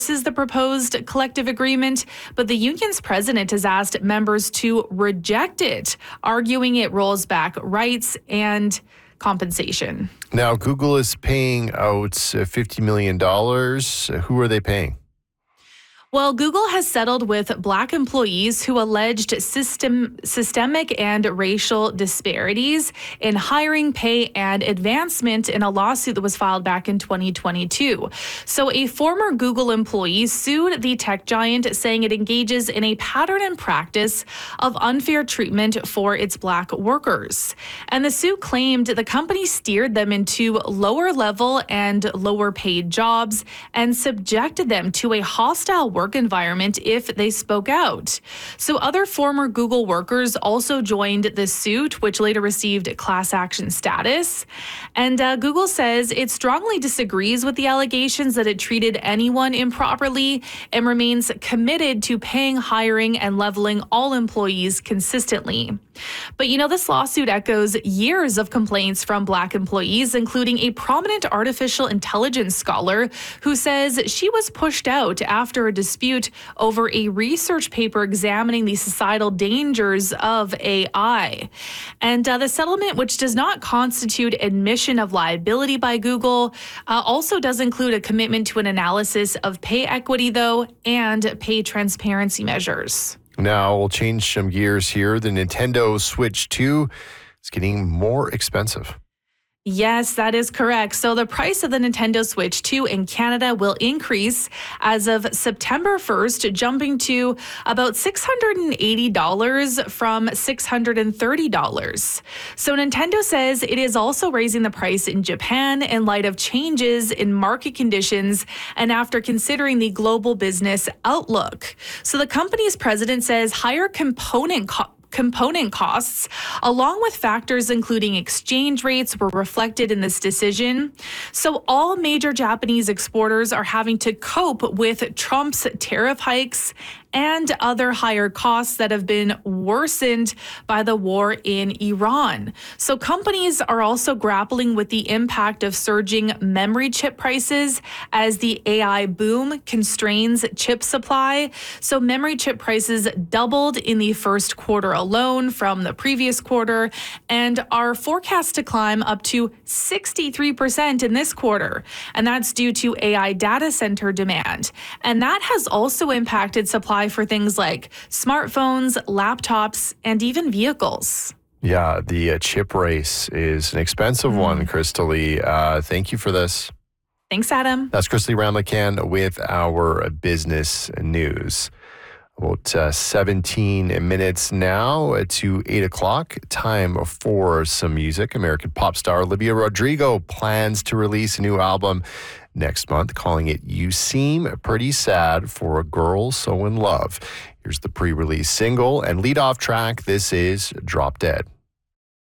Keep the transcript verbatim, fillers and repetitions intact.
is the proposed collective agreement, but the union's president has asked members to reject it, arguing it rolls back rights and compensation. Now, Google is paying out fifty million dollars. Who are they paying? Well, Google has settled with Black employees who alleged system, systemic and racial disparities in hiring, pay, and advancement in a lawsuit that was filed back in twenty twenty-two. So a former Google employee sued the tech giant, saying it engages in a pattern and practice of unfair treatment for its Black workers. And the suit claimed the company steered them into lower level and lower paid jobs and subjected them to a hostile work work environment if they spoke out. So other former Google workers also joined the suit, which later received class action status. And uh, Google says it strongly disagrees with the allegations that it treated anyone improperly and remains committed to paying, hiring, and leveling all employees consistently. But you know, this lawsuit echoes years of complaints from Black employees, including a prominent artificial intelligence scholar who says she was pushed out after a dispute over a research paper examining the societal dangers of A I. And uh, the settlement, which does not constitute admission of liability by Google, uh, also does include a commitment to an analysis of pay equity, though, and pay transparency measures. Now we'll change some gears here. The Nintendo Switch two is getting more expensive. Yes, that is correct. So the price of the Nintendo Switch two in Canada will increase as of September first, jumping to about six hundred eighty dollars from six hundred thirty dollars. So Nintendo says it is also raising the price in Japan in light of changes in market conditions and after considering the global business outlook. So the company's president says higher component costs component costs, along with factors including exchange rates, were reflected in this decision. So all major Japanese exporters are having to cope with Trump's tariff hikes and other higher costs that have been worsened by the war in Iran. So companies are also grappling with the impact of surging memory chip prices as the A I boom constrains chip supply. So memory chip prices doubled in the first quarter alone from the previous quarter and are forecast to climb up to sixty-three percent in this quarter. And that's due to A I data center demand. And that has also impacted supply for things like smartphones, laptops, and even vehicles. Yeah, the uh, chip race is an expensive mm. one, Crystalie. Uh, thank you for this. Thanks, Adam. That's Crystalie Ramlakan with our business news. About uh, seventeen minutes now to eight o'clock. Time for some music. American pop star Olivia Rodrigo plans to release a new album next month, calling it You Seem Pretty Sad for a Girl So in Love. Here's the pre-release single and lead-off track. This is Drop Dead.